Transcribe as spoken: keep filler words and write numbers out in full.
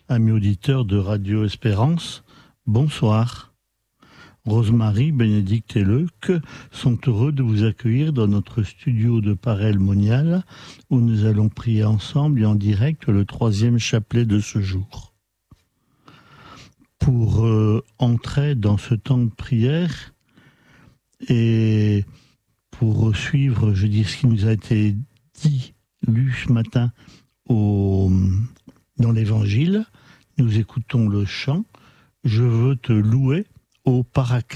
Amis auditeurs de Radio Espérance, bonsoir. Rosemarie, Bénédicte et Luc sont heureux de vous accueillir dans notre studio de Paray-le-Monial où nous allons prier ensemble et en direct le troisième chapelet de ce jour. Pour euh, entrer dans ce temps de prière et pour suivre, je dis, ce qui nous a été dit, lu ce matin au, dans l'Évangile, nous écoutons le chant « Je veux te louer au Paraclet ».